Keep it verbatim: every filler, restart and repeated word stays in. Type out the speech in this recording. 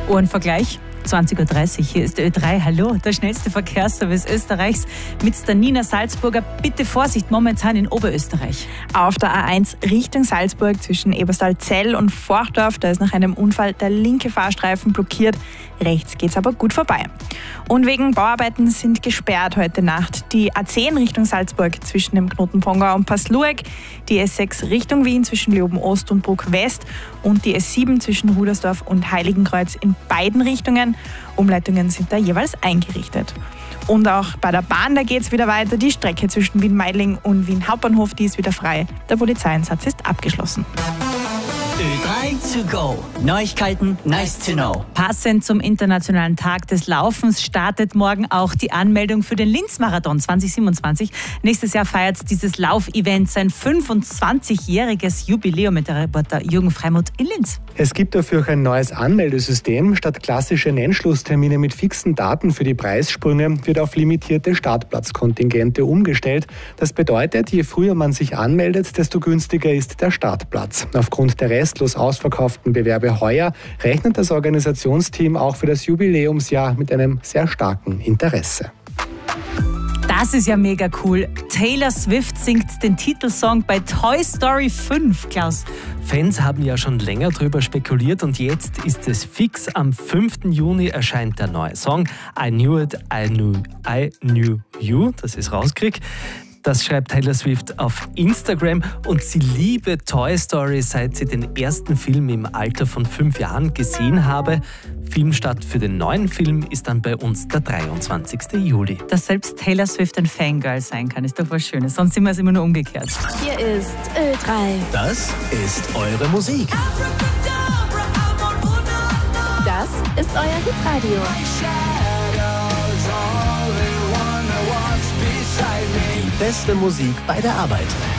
Ohrenvergleich, zwanzig Uhr dreißig, hier ist Ö drei. Hallo, der schnellste Verkehrsservice Österreichs mit der Nina Salzburger. Bitte Vorsicht, momentan in Oberösterreich. Auf der A eins Richtung Salzburg zwischen Eberstal-Zell und Forchdorf, da ist nach einem Unfall der linke Fahrstreifen blockiert. Rechts geht's aber gut vorbei. Und wegen Bauarbeiten sind gesperrt heute Nacht die A zehn Richtung Salzburg zwischen dem Knoten Pongau und Passlueck, die S sechs Richtung Wien zwischen Leoben Ost und Bruck West und die S sieben zwischen Rudersdorf und Heiligenkreuz in beiden Richtungen. Umleitungen sind da jeweils eingerichtet. Und auch bei der Bahn, da geht's wieder weiter. Die Strecke zwischen Wien-Meidling und Wien-Hauptbahnhof, die ist wieder frei. Der Polizeieinsatz ist abgeschlossen. Ö drei to go. Neuigkeiten, nice to know. Passend zum Internationalen Tag des Laufens startet morgen auch die Anmeldung für den Linz-Marathon zwanzig siebenundzwanzig. Nächstes Jahr feiert dieses Laufevent sein fünfundzwanzigjähriges Jubiläum mit der Reporter Jürgen Freimuth in Linz. Es gibt dafür auch ein neues Anmeldesystem. Statt klassische Nennschlusstermine mit fixen Daten für die Preissprünge wird auf limitierte Startplatzkontingente umgestellt. Das bedeutet, je früher man sich anmeldet, desto günstiger ist der Startplatz. Aufgrund der restlos ausverkauften Bewerbe heuer rechnet das Organisationsteam auch für das Jubiläumsjahr mit einem sehr starken Interesse. Das ist ja mega cool. Taylor Swift singt den Titelsong bei Toy Story fünf, Klaus. Fans haben ja schon länger drüber spekuliert und jetzt ist es fix. Am fünften Juni erscheint der neue Song I Knew It, I Knew, I Knew You, das ist rauskrieg. Das schreibt Taylor Swift auf Instagram und sie liebe Toy Story, seit sie den ersten Film im Alter von fünf Jahren gesehen habe. Filmstart für den neuen Film ist dann bei uns der dreiundzwanzigste Juli. Dass selbst Taylor Swift ein Fangirl sein kann, ist doch was Schönes. Sonst sind wir es immer nur umgekehrt. Hier ist Ö drei. Das ist eure Musik. Das ist euer Hitradio. Die beste Musik bei der Arbeit.